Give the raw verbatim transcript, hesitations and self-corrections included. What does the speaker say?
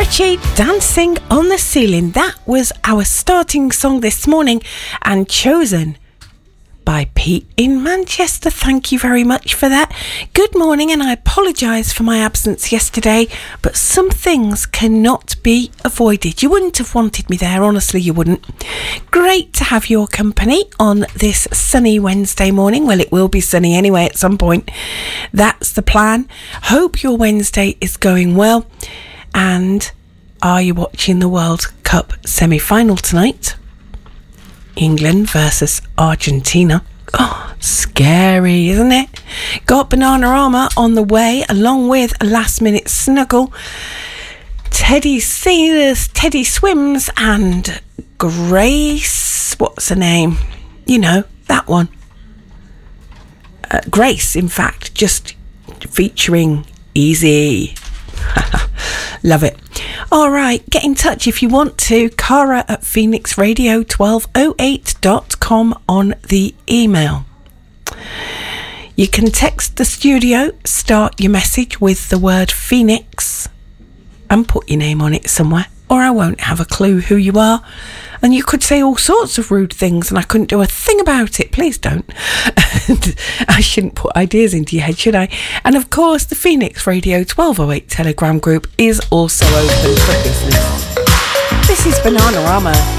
Avicii, Dancing on the Ceiling. That was our starting song this morning and chosen by Pete in Manchester. Thank you very much for that. Good morning, and I apologise for my absence yesterday, but some things cannot be avoided. You wouldn't have wanted me there, honestly you wouldn't. Great to have your company on this sunny Wednesday morning. Well, it will be sunny anyway at some point. That's the plan. Hope your Wednesday is going well. And are you watching the World Cup semi-final tonight? England versus Argentina. Oh, scary, isn't it? Got Bananarama on the way, along with a last-minute snuggle. Teddy Sailors, Teddy Swims, and Grace. What's her name? You know, that one. Uh, Grace, in fact, just featuring Easy. Love it. All right, get in touch if you want to. Cara at phoenix radio twelve oh eight dot com on the email. You can text the studio, start your message with the word Phoenix and put your name on it somewhere, or I won't have a clue who you are. And you could say all sorts of rude things and I couldn't do a thing about it. Please don't. I shouldn't put ideas into your head, should I? And of course, the Phoenix Radio twelve oh eight Telegram group is also open for business. This is Bananarama.